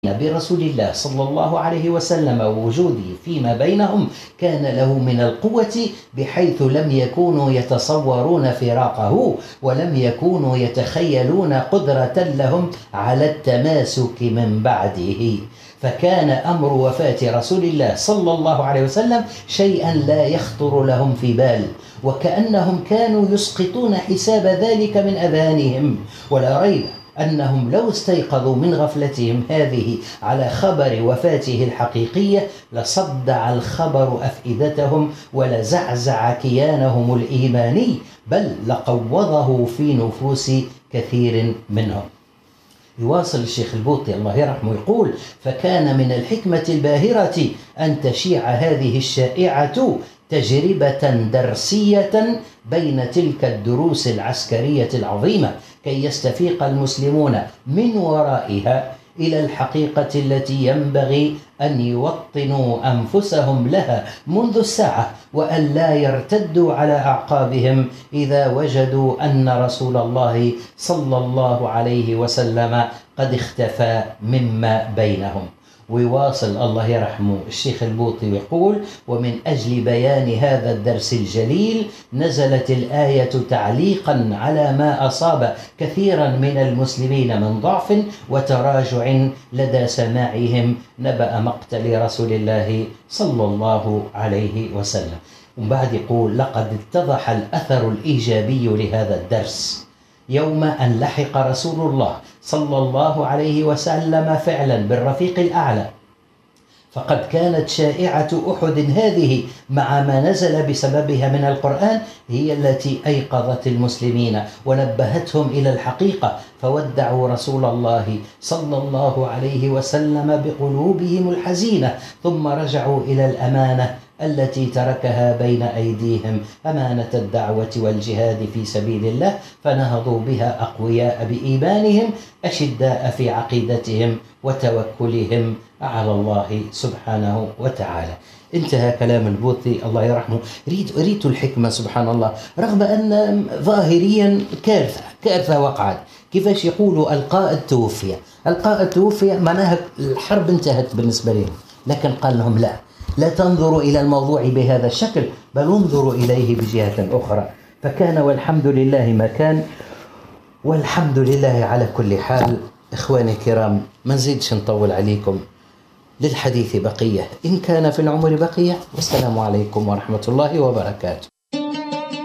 برسول الله صلى الله عليه وسلم ووجوده فيما بينهم كان له من القوة بحيث لم يكونوا يتصورون فراقه ولم يكونوا يتخيلون قدرة لهم على التماسك من بعده. فكان أمر وفاة رسول الله صلى الله عليه وسلم شيئا لا يخطر لهم في بال، وكأنهم كانوا يسقطون حساب ذلك من أذهانهم. ولا ريب أنهم لو استيقظوا من غفلتهم هذه على خبر وفاته الحقيقية لصدع الخبر أفئدتهم ولزعزع كيانهم الإيماني، بل لقوضه في نفوس كثير منهم. يواصل الشيخ البوطي الله يرحمه يقول: فكان من الحكمة الباهرة أن تشيع هذه الشائعة تجربة درسية بين تلك الدروس العسكرية العظيمة كي يستفيق المسلمون من ورائها إلى الحقيقة التي ينبغي أن يوطنوا أنفسهم لها منذ الساعة، وأن لا يرتدوا على أعقابهم إذا وجدوا أن رسول الله صلى الله عليه وسلم قد اختفى مما بينهم. ويواصل الله يرحمه الشيخ البوطي ويقول: ومن أجل بيان هذا الدرس الجليل نزلت الآية تعليقا على ما أصاب كثيرا من المسلمين من ضعف وتراجع لدى سماعهم نبأ مقتل رسول الله صلى الله عليه وسلم. ومن بعد يقول: لقد اتضح الأثر الإيجابي لهذا الدرس يوم أن لحق رسول الله صلى الله عليه وسلم فعلا بالرفيق الأعلى، فقد كانت شائعة أحد هذه مع ما نزل بسببها من القرآن هي التي أيقظت المسلمين ونبهتهم إلى الحقيقة، فودعوا رسول الله صلى الله عليه وسلم بقلوبهم الحزينة، ثم رجعوا إلى الأمانة التي تركها بين أيديهم، أمانة الدعوة والجهاد في سبيل الله، فنهضوا بها أقوياء بإيمانهم أشداء في عقيدتهم وتوكلهم على الله سبحانه وتعالى. انتهى كلام البوطي الله يرحمه. ريت الحكمة سبحان الله، رغم أن ظاهريا كارثة وقعت. كيفاش يقولوا القائد توفي معناها الحرب انتهت بالنسبة لهم، لكن قال لهم لا تنظروا إلى الموضوع بهذا الشكل، بل انظروا إليه بجهة أخرى. فكان والحمد لله ما كان، والحمد لله على كل حال. إخواني الكرام، ما نزيدش نطول عليكم، للحديث بقية إن كان في العمر بقية، والسلام عليكم ورحمة الله وبركاته.